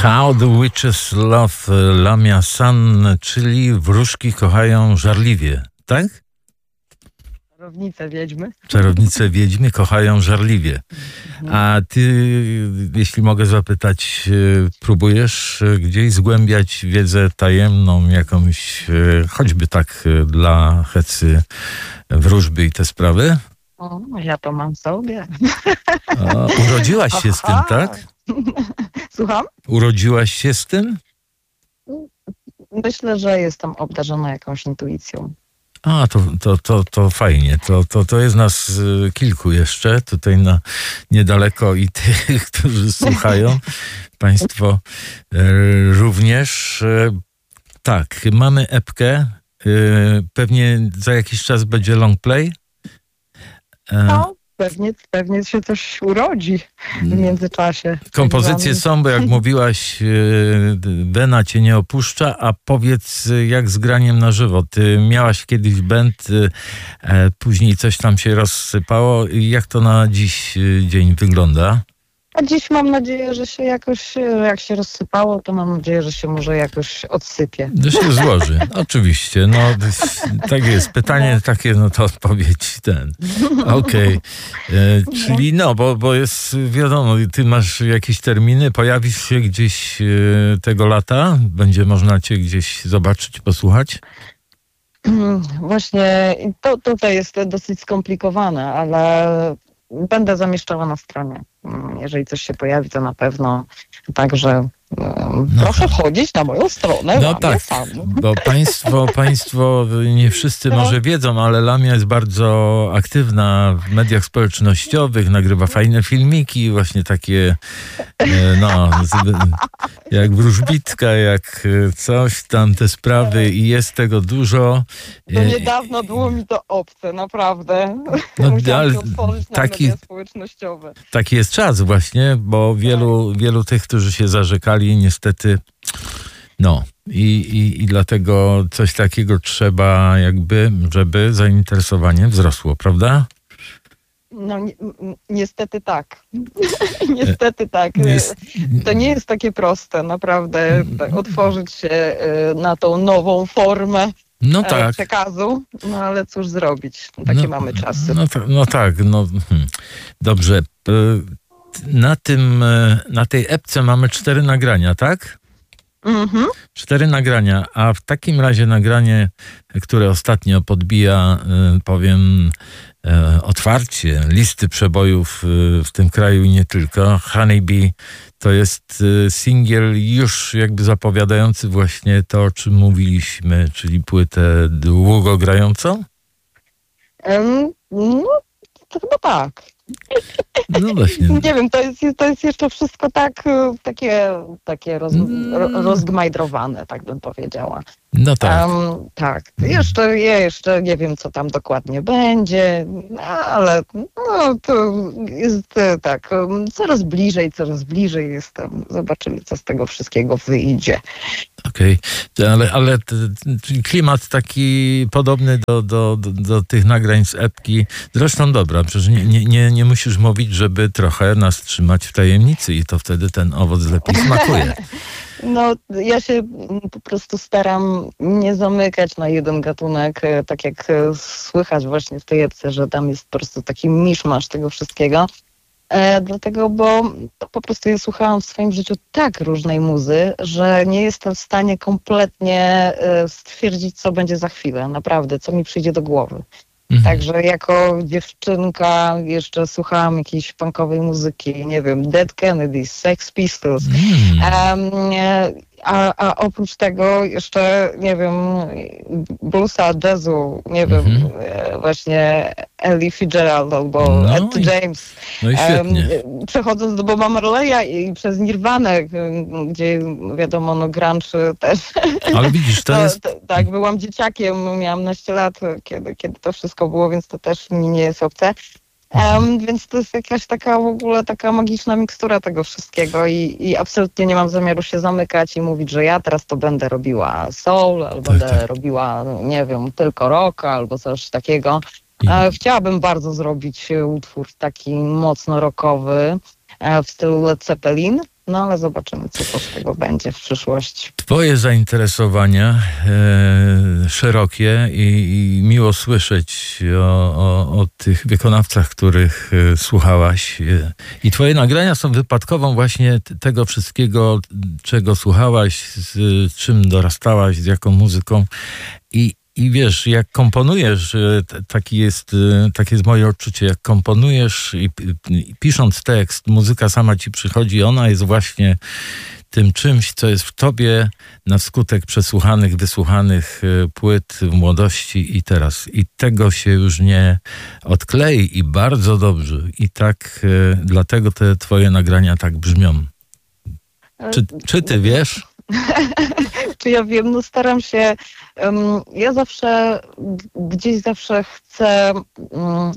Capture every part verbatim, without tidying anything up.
How the Witches Love Lamia San, czyli wróżki kochają żarliwie, tak? Czarownice wiedźmy. Czarownice wiedźmy kochają żarliwie. A ty, jeśli mogę zapytać, próbujesz gdzieś zgłębiać wiedzę tajemną, jakąś, choćby tak dla hecy wróżby i te sprawy? O, ja to mam sobie. O, urodziłaś się z tym, tak? Słucham? Urodziłaś się z tym? Myślę, że jestem obdarzona jakąś intuicją. A, to, to, to, to fajnie. To, to, to jest nas y, kilku jeszcze tutaj na niedaleko i tych, którzy słuchają. Państwo y, również. Y, tak, mamy epkę. Y, pewnie za jakiś czas będzie long play. Y, No, pewnie, pewnie się coś urodzi w międzyczasie. Kompozycje są, bo jak mówiłaś, Bena cię nie opuszcza, a powiedz, jak z graniem na żywo. Ty miałaś kiedyś band, później coś tam się rozsypało. Jak to na dziś dzień wygląda? A dziś mam nadzieję, że się jakoś, jak się rozsypało, to mam nadzieję, że się może jakoś odsypie. To się złoży, oczywiście. No, tak jest. Pytanie takie, no to odpowiedź ten. Okej. Okay. Czyli no, bo, bo jest wiadomo, ty masz jakieś terminy, pojawisz się gdzieś tego lata? Będzie można cię gdzieś zobaczyć, posłuchać? Właśnie to tutaj jest dosyć skomplikowane, ale będę zamieszczała na stronie. Jeżeli coś się pojawi, to na pewno. Także um, no proszę tak. wchodzić na moją stronę. No tak, sam. Bo państwo, państwo nie wszyscy no. może wiedzą, ale Lamia jest bardzo aktywna w mediach społecznościowych, nagrywa fajne filmiki, właśnie takie no, jak wróżbitka, jak coś tam, te sprawy i jest tego dużo. To niedawno było mi to obce, naprawdę. No, Musiałam ale otworzyć na taki, media społecznościowe. Taki jest czas właśnie, bo wielu, tak. wielu tych, którzy się zarzekali, niestety no i, i, i dlatego coś takiego trzeba jakby, żeby zainteresowanie wzrosło, prawda? No ni niestety tak. niestety tak. To nie jest takie proste, naprawdę, otworzyć się na tą nową formę no tak. przekazu, no ale cóż zrobić, takie no, mamy czasy. No, to, no tak, no hmm. dobrze. Na tym, na tej epce mamy cztery nagrania, tak? Mhm. Cztery nagrania, a w takim razie nagranie, które ostatnio podbija, powiem, otwarcie listy przebojów w tym kraju i nie tylko. Honeybee to jest singiel już jakby zapowiadający właśnie to, o czym mówiliśmy, czyli płytę długo grającą? Um, no, to chyba tak. No właśnie. Nie wiem, to jest, to jest jeszcze wszystko tak, takie, takie roz, ro, rozgmajdrowane, tak bym powiedziała. No tak. Um, tak. Jeszcze, ja jeszcze nie wiem, co tam dokładnie będzie, ale no, to jest tak, coraz bliżej, coraz bliżej jestem. Zobaczymy, co z tego wszystkiego wyjdzie. Okej, okay. ale, ale t, t, klimat taki podobny do, do, do, do tych nagrań z epki. Zresztą dobra, przecież nie, nie, nie, nie musisz mówić, żeby trochę nas trzymać w tajemnicy i to wtedy ten owoc lepiej smakuje. No, ja się po prostu staram nie zamykać na jeden gatunek, tak jak słychać właśnie w tej epce, że tam jest po prostu taki miszmasz tego wszystkiego. E, dlatego, bo po prostu ja słuchałam w swoim życiu tak różnej muzy, że nie jestem w stanie kompletnie e, stwierdzić, co będzie za chwilę, naprawdę, co mi przyjdzie do głowy. Mhm. Także jako dziewczynka jeszcze słuchałam jakiejś punkowej muzyki, nie wiem, Dead Kennedys, Sex Pistols. Mhm. Um, a, a oprócz tego jeszcze, nie wiem, bluesa, jazzu, nie wiem, mhm. właśnie Ellie Fitzgerald albo no Etta James. No i świetnie. Um, przechodząc do Boba Marleya i przez Nirvanę, gdzie wiadomo, no grunge też. Ale widzisz, to, to jest... To, tak, byłam dzieciakiem, miałam naście lat, kiedy, kiedy to wszystko było, więc to też mi nie jest obce. Um, więc to jest jakaś taka w ogóle taka magiczna mikstura tego wszystkiego i, i absolutnie nie mam zamiaru się zamykać i mówić, że ja teraz to będę robiła soul, albo tak, będę tak. robiła, nie wiem, tylko rock, albo coś takiego. E, chciałabym bardzo zrobić utwór taki mocno rockowy e, w stylu Led Zeppelin. No ale zobaczymy, co to z tego będzie w przyszłości. Twoje zainteresowania e, szerokie i, i miło słyszeć o, o, o tych wykonawcach, których e, słuchałaś. E, I twoje nagrania są wypadkową właśnie t- tego wszystkiego, czego słuchałaś, z czym dorastałaś, z jaką muzyką. I I wiesz, jak komponujesz, e, t- taki jest, e, takie jest moje odczucie, jak komponujesz i, i pisząc tekst, muzyka sama ci przychodzi, ona jest właśnie tym czymś, co jest w tobie na skutek przesłuchanych, wysłuchanych e, płyt w młodości i teraz. I tego się już nie odklei i bardzo dobrze. I tak, e, dlatego te twoje nagrania tak brzmią. Czy, czy ty wiesz? Czy ja wiem, no staram się, um, ja zawsze, g- gdzieś zawsze chcę um,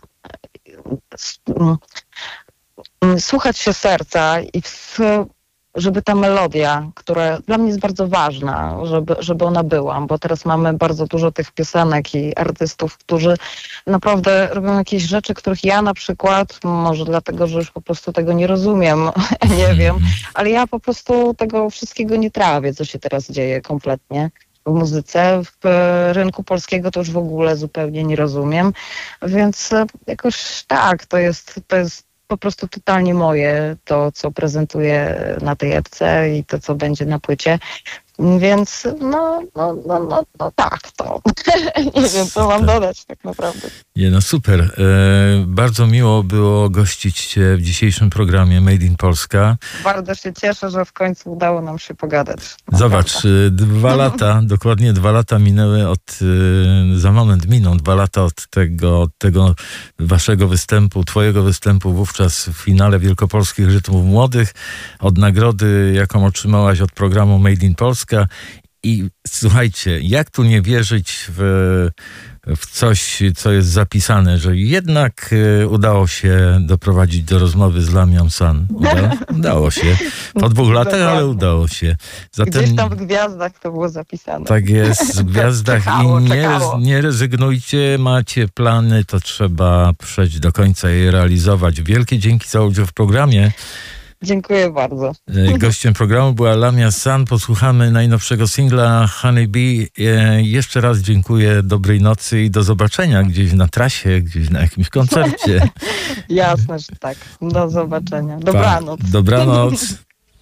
s- um, um, słuchać się serca i w, żeby ta melodia, która dla mnie jest bardzo ważna, żeby, żeby ona była, bo teraz mamy bardzo dużo tych piosenek i artystów, którzy naprawdę robią jakieś rzeczy, których ja na przykład, może dlatego, że już po prostu tego nie rozumiem, nie wiem, ale ja po prostu tego wszystkiego nie trawię, co się teraz dzieje kompletnie w muzyce. W e, rynku polskiego to już w ogóle zupełnie nie rozumiem, więc e, jakoś tak, to jest, to jest po prostu totalnie moje, to co prezentuję na tej epce i to co będzie na płycie. Więc no, no, no, no, no tak, to nie wiem, co mam dodać tak naprawdę. Nie, no super. E, bardzo miło było gościć cię w dzisiejszym programie Made in Polska. Bardzo się cieszę, że w końcu udało nam się pogadać. Zobacz, e, dwa lata, dokładnie dwa lata minęły od, e, za moment miną dwa lata od tego, od tego waszego występu, twojego występu wówczas w finale Wielkopolskich Rytmów Młodych, od nagrody, jaką otrzymałaś od programu Made in Polska. I słuchajcie, jak tu nie wierzyć w, w coś, co jest zapisane, że jednak e, udało się doprowadzić do rozmowy z Lamią San. Udało, udało się. Po dwóch latach, ale udało się. Zatem, Gdzieś tam w gwiazdach to było zapisane. tak jest, w gwiazdach. Czekało, I nie, czekało. nie rezygnujcie, macie plany, to trzeba przejść do końca i je realizować. Wielkie dzięki za udział w programie. Dziękuję bardzo. E, Gościem programu była Lamia San. Posłuchamy najnowszego singla Honey Bee. E, Jeszcze raz dziękuję, dobrej nocy i do zobaczenia gdzieś na trasie, gdzieś na jakimś koncercie. Jasne, że tak. Do zobaczenia. Pa. Dobranoc. Dobranoc.